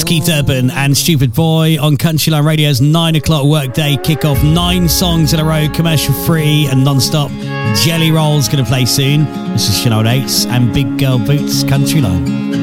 Keith Urban and Stupid Boy on Countryline Radio's 9 o'clock workday kickoff. 9 songs in a row, commercial free and non-stop. Jelly Roll's going to play soon. This is Sinead Oates and Big Girl Boots, Countryline.